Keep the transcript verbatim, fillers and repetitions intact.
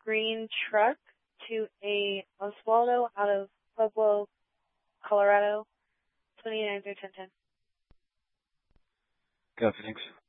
green truck to a Oswaldo out of Pueblo, Colorado, twenty-nine through ten ten. Go, Phoenix.